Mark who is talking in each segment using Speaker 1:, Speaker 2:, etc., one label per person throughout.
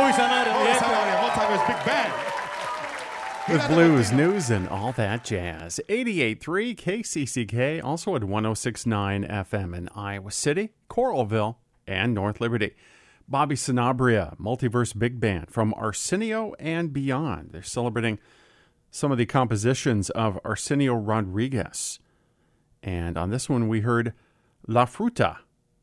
Speaker 1: Zanaria, Multiverse Big Band.
Speaker 2: With blues, news, and all that jazz. 88.3 KCCK, also at 106.9 FM in Iowa City, Coralville, and North Liberty. Bobby Sanabria, Multiverse Big Band from Arsenio and Beyond. They're celebrating some of the compositions of Arsenio Rodriguez. And on this one, we heard La Fruta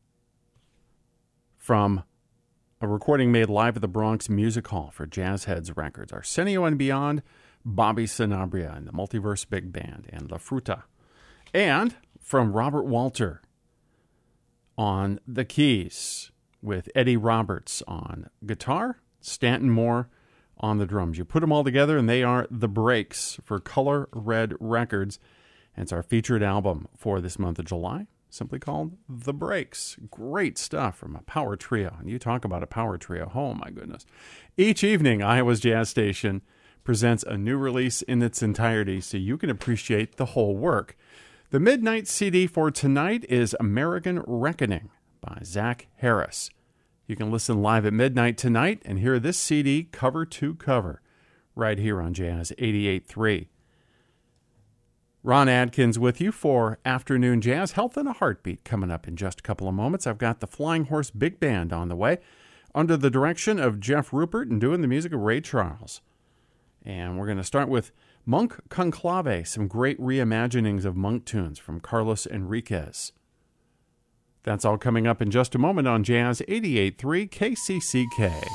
Speaker 2: from a recording made live at the Bronx Music Hall for Jazz Heads Records. Arsenio and Beyond, Bobby Sanabria and the Multiverse Big Band, and La Fruta. And from Robert Walter on the keys, with Eddie Roberts on guitar, Stanton Moore on the drums. You put them all together and they are The Breaks for Color Red Records. And it's our featured album for this month of July, simply called The Breaks. Great stuff from a power trio. And you talk about a power trio. Oh, my goodness. Each evening, Iowa's Jazz Station presents a new release in its entirety so you can appreciate the whole work. The midnight CD for tonight is American Reckoning by Zach Harris. You can listen live at midnight tonight and hear this CD cover to cover right here on Jazz 88.3. Ron Adkins with you for Afternoon Jazz. Health in a Heartbeat coming up in just a couple of moments. I've got the Flying Horse Big Band on the way under the direction of Jeff Rupert and doing the music of Ray Charles. And we're going to start with Monk Conclave, some great reimaginings of Monk tunes from Carlos Enriquez. That's all coming up in just a moment on Jazz 88.3 KCCK.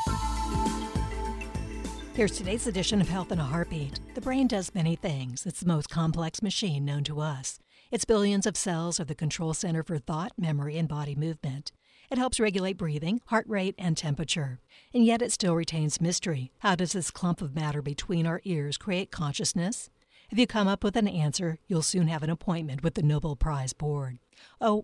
Speaker 3: Here's today's edition of Health in a Heartbeat. The brain does many things. It's the most complex machine known to us. Its billions of cells are the control center for thought, memory, and body movement. It helps regulate breathing, heart rate, and temperature. And yet it still retains mystery. How does this clump of matter between our ears create consciousness? If you come up with an answer, you'll soon have an appointment with the Nobel Prize Board. Oh,